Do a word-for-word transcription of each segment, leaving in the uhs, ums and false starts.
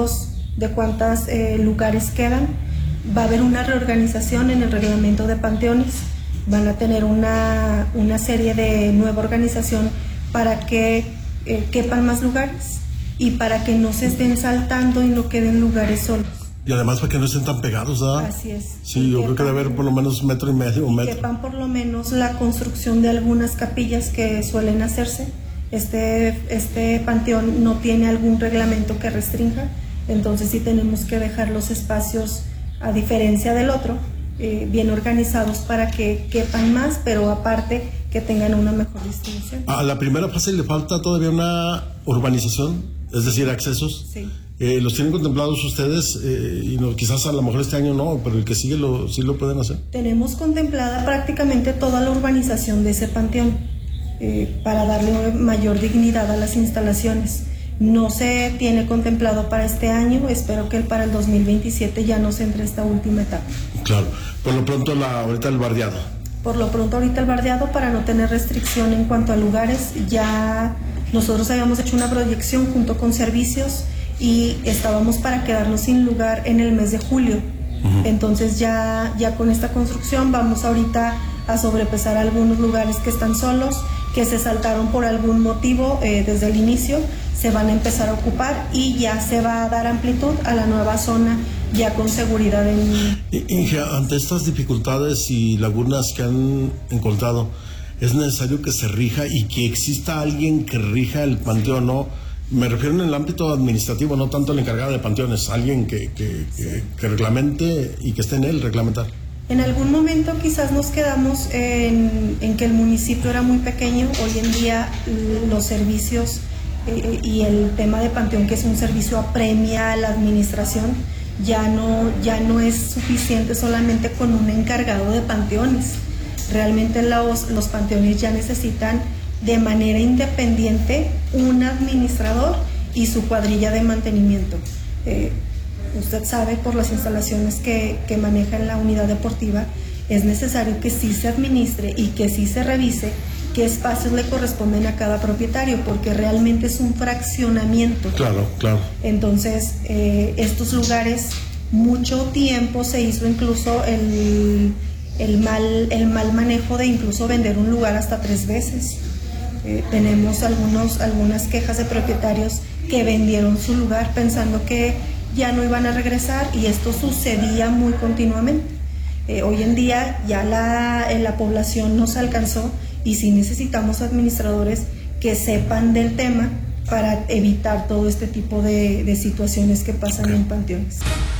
datos de cuántos eh, lugares quedan. Va a haber una reorganización en el reglamento de panteones. Van a tener una, una serie de nueva organización para que eh, quepan más lugares y para que no se estén saltando y no queden lugares solos. Y además para que no estén tan pegados, ¿verdad? Así es. Sí, yo creo que debe haber por lo menos un metro y medio, un metro. Quepan por lo menos la construcción de algunas capillas que suelen hacerse. Este, este panteón no tiene algún reglamento que restrinja, entonces sí tenemos que dejar los espacios, a diferencia del otro, eh, bien organizados para que quepan más, pero aparte que tengan una mejor distribución. A la primera fase le falta todavía una urbanización, es decir, accesos. Sí. Eh, ¿Los tienen contemplados ustedes? Eh, y no, quizás a lo mejor este año no, pero el que sigue lo, sí lo pueden hacer. Tenemos contemplada prácticamente toda la urbanización de ese panteón. Eh, para darle mayor dignidad a las instalaciones. No se tiene contemplado para este año, espero que para el dos mil veintisiete ya nos entre esta última etapa. Claro, por lo pronto la, ahorita el bardeado. Por lo pronto ahorita el bardeado, para no tener restricción en cuanto a lugares. Ya nosotros habíamos hecho una proyección junto con servicios y estábamos para quedarnos sin lugar en el mes de julio. Uh-huh. Entonces ya, ya con esta construcción vamos ahorita a sobrepesar algunos lugares que están solos, que se saltaron por algún motivo eh, desde el inicio, se van a empezar a ocupar y ya se va a dar amplitud a la nueva zona, ya con seguridad en... Inge, ante estas dificultades y lagunas que han encontrado, ¿es necesario que se rija y que exista alguien que rija el panteón, no? Me refiero en el ámbito administrativo, no tanto el encargado de panteones, alguien que, que, que, que reglamente y que esté en él reglamentar. En algún momento quizás nos quedamos en, en que el municipio era muy pequeño. Hoy en día los servicios eh, y el tema de panteón, que es un servicio apremia a la administración, ya no, ya no es suficiente solamente con un encargado de panteones. Realmente los, los panteones ya necesitan de manera independiente un administrador y su cuadrilla de mantenimiento. Eh, Usted sabe, por las instalaciones que, que maneja en la unidad deportiva, es necesario que sí se administre y que sí se revise qué espacios le corresponden a cada propietario, porque realmente es un fraccionamiento. Claro, claro. Entonces, eh, estos lugares, mucho tiempo se hizo incluso el, el, mal, el mal manejo de incluso vender un lugar hasta tres veces. Eh, tenemos algunos, algunas quejas de propietarios que vendieron su lugar pensando que ya no iban a regresar, y esto sucedía muy continuamente. Eh, hoy en día ya la, en la población nos alcanzó y sí necesitamos administradores que sepan del tema para evitar todo este tipo de, de situaciones que pasan okay. en panteones.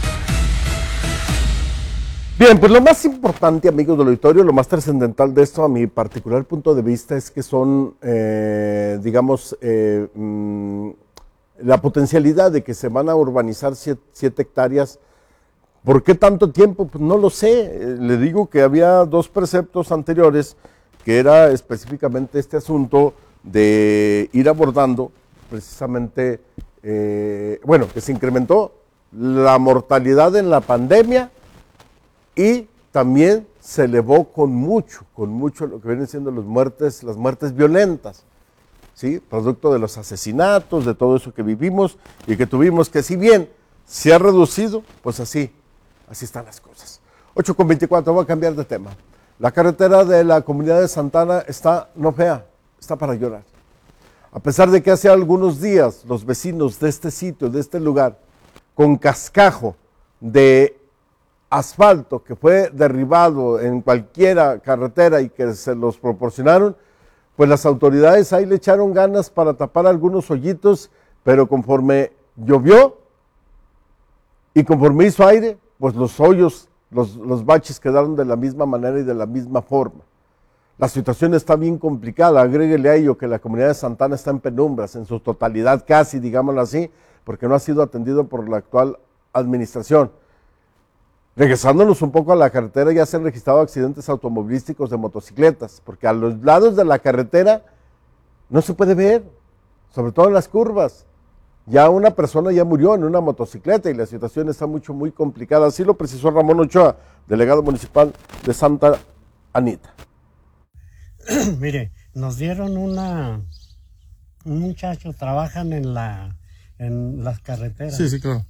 Bien, pues lo más importante, amigos del auditorio, lo más trascendental de esto, a mi particular punto de vista, es que son, eh, digamos, eh, mmm, la potencialidad de que se van a urbanizar siete, siete hectáreas. ¿Por qué tanto tiempo? Pues no lo sé. Le digo que había dos preceptos anteriores, que era específicamente este asunto de ir abordando precisamente, eh, bueno, que se incrementó la mortalidad en la pandemia y también se elevó con mucho, con mucho lo que vienen siendo las muertes, las muertes violentas. ¿Sí? Producto de los asesinatos, de todo eso que vivimos y que tuvimos, que si bien se ha reducido, pues así, así están las cosas. ocho con veinticuatro, voy a cambiar de tema. La carretera de la comunidad de Santana está no fea, está para llorar. A pesar de que hace algunos días los vecinos de este sitio, de este lugar, con cascajo de asfalto que fue derribado en cualquiera carretera y que se los proporcionaron, pues las autoridades ahí le echaron ganas para tapar algunos hoyitos, pero conforme llovió y conforme hizo aire, pues los hoyos, los, los baches quedaron de la misma manera y de la misma forma. La situación está bien complicada, agréguele a ello que la comunidad de Santana está en penumbras, en su totalidad casi, digámoslo así, porque no ha sido atendido por la actual administración. Regresándonos un poco a la carretera, ya se han registrado accidentes automovilísticos de motocicletas, porque a los lados de la carretera no se puede ver, sobre todo en las curvas. Ya una persona ya murió en una motocicleta y la situación está mucho, muy complicada. Así lo precisó Ramón Ochoa, delegado municipal de Santa Anita. Mire, nos dieron una... Un muchacho, trabajan en, la, en las carreteras. Sí, sí, claro.